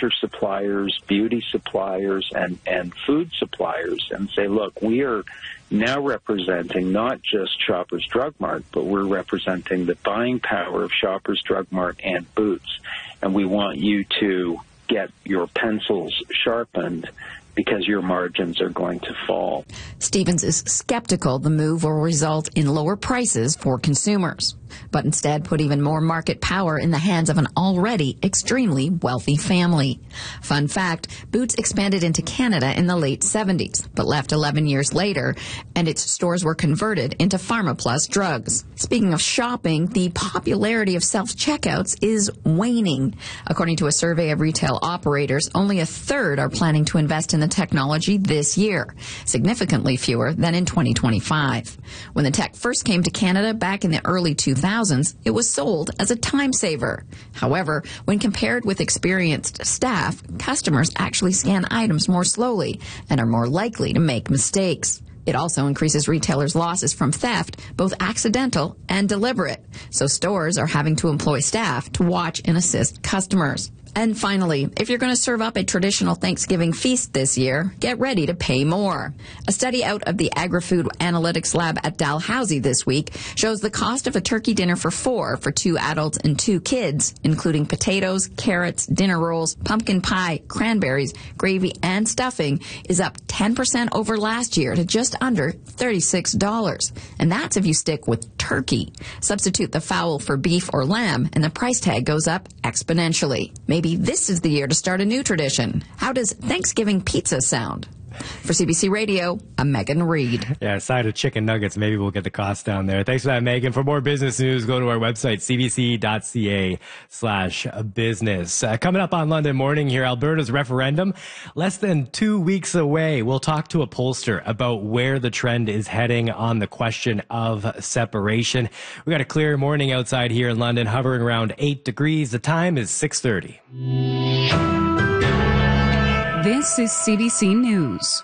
furniture suppliers, beauty suppliers, and food suppliers and say, look, we are now representing not just Shoppers Drug Mart, but we're representing the buying power of Shoppers Drug Mart and Boots. And we want you to get your pencils sharpened because your margins are going to fall. Stevens is skeptical the move will result in lower prices for consumers, but instead put even more market power in the hands of an already extremely wealthy family. Fun fact, Boots expanded into Canada in the late 70s, but left 11 years later, and its stores were converted into PharmaPlus drugs. Speaking of shopping, the popularity of self-checkouts is waning. According to a survey of retail operators, only a third are planning to invest in the technology this year, significantly fewer than in 2025. When the tech first came to Canada back in the early 2000s, it was sold as a time saver. However, when compared with experienced staff, customers actually scan items more slowly and are more likely to make mistakes. It also increases retailers' losses from theft, both accidental and deliberate. So stores are having to employ staff to watch and assist customers. And finally, if you're going to serve up a traditional Thanksgiving feast this year, get ready to pay more. A study out of the Agri-Food Analytics Lab at Dalhousie this week shows the cost of a turkey dinner for four for 2 adults and 2 kids, including potatoes, carrots, dinner rolls, pumpkin pie, cranberries, gravy, and stuffing, is up 10% over last year to just under $36. And that's if you stick with turkey. Substitute the fowl for beef or lamb, and the price tag goes up exponentially. Maybe this is the year to start a new tradition. How does Thanksgiving pizza sound? For CBC Radio, I'm Megan Reed. Yeah, a side of chicken nuggets. Maybe we'll get the cost down there. Thanks for that, Megan. For more business news, go to our website, cbc.ca/business. Coming up on London Morning here, Alberta's referendum, less than 2 weeks away. We'll talk to a pollster about where the trend is heading on the question of separation. We got a clear morning outside here in London, hovering around 8 degrees. The time is 6:30. This is CBC News.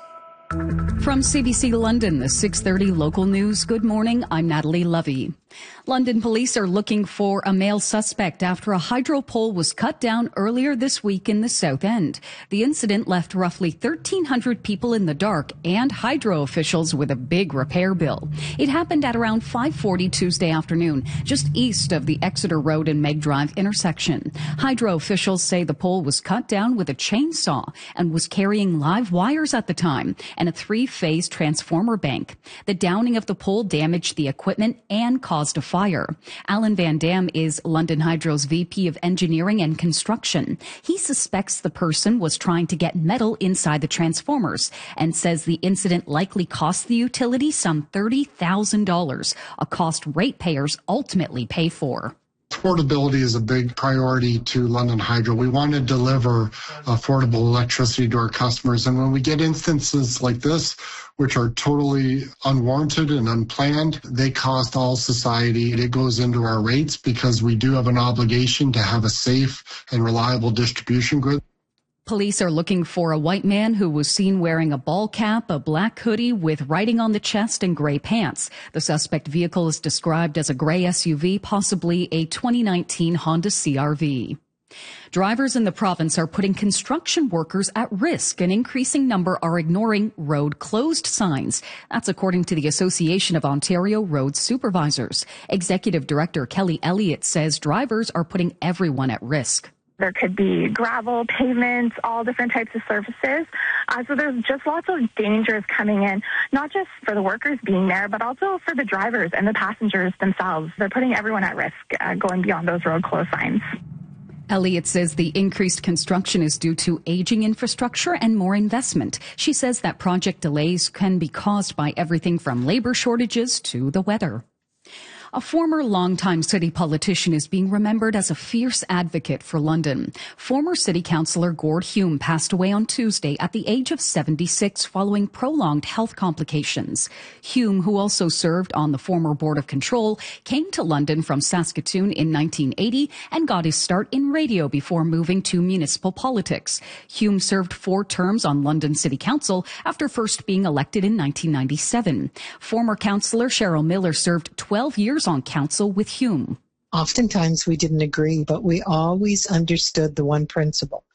From CBC London, the 6:30 local news. Good morning, I'm Natalie Lovey. London police are looking for a male suspect after a hydro pole was cut down earlier this week in the South End. The incident left roughly 1,300 people in the dark and hydro officials with a big repair bill. It happened at around 5:40 Tuesday afternoon, just east of the Exeter Road and Meg Drive intersection. Hydro officials say the pole was cut down with a chainsaw and was carrying live wires at the time and a 3-phase transformer bank. The downing of the pole damaged the equipment and caused a fire. Alan Van Dam is London Hydro's VP of Engineering and Construction. He suspects the person was trying to get metal inside the transformers and says the incident likely cost the utility some $30,000, a cost ratepayers ultimately pay for. Affordability is a big priority to London Hydro. We want to deliver affordable electricity to our customers. And when we get instances like this, which are totally unwarranted and unplanned, they cost all society. It goes into our rates because we do have an obligation to have a safe and reliable distribution grid. Police are looking for a white man who was seen wearing a ball cap, a black hoodie with writing on the chest, and gray pants. The suspect vehicle is described as a gray SUV, possibly a 2019 Honda CR-V. Drivers in the province are putting construction workers at risk. An increasing number are ignoring road closed signs. That's according to the Association of Ontario Road Supervisors. Executive Director Kelly Elliott says drivers are putting everyone at risk. There could be gravel, pavements, all different types of surfaces. So there's just lots of dangers coming in, not just for the workers being there, but also for the drivers and the passengers themselves. They're putting everyone at risk going beyond those road closed signs. Elliott says the increased construction is due to aging infrastructure and more investment. She says that project delays can be caused by everything from labor shortages to the weather. A former longtime city politician is being remembered as a fierce advocate for London. Former city councillor Gord Hume passed away on Tuesday at the age of 76 following prolonged health complications. Hume, who also served on the former Board of Control, came to London from Saskatoon in 1980 and got his start in radio before moving to municipal politics. Hume served 4 terms on London City Council after first being elected in 1997. Former councillor Cheryl Miller served 12 years on council with Hume. Oftentimes we didn't agree, but we always understood the one principle.